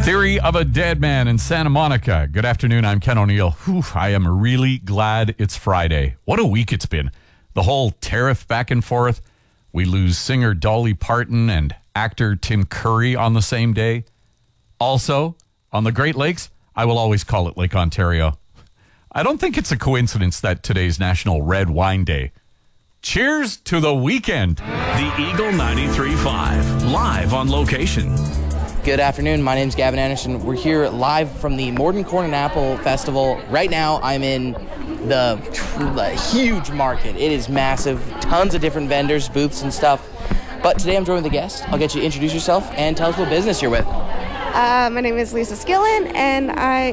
Theory of a Dead Man in Santa Monica. Good afternoon, I'm Ken O'Neill. Whew, I am really glad it's Friday. What a week it's been. The whole tariff back and forth. We lose singer Dolly Parton and actor Tim Curry on the same day. Also, on the Great Lakes, I will always call it Lake Ontario. I don't think it's a coincidence that today's National Red Wine Day. Cheers to the weekend. The Eagle 93.5, live on location. Good afternoon. My name's Gavin Anderson. We're here live from the Morden Corn and Apple Festival. Right now, I'm in the huge market. It is massive. Tons of different vendors, booths, and stuff. But today I'm joined with a guest. I'll get you to introduce yourself and tell us what business you're with. My name is Lisa Skillen, and I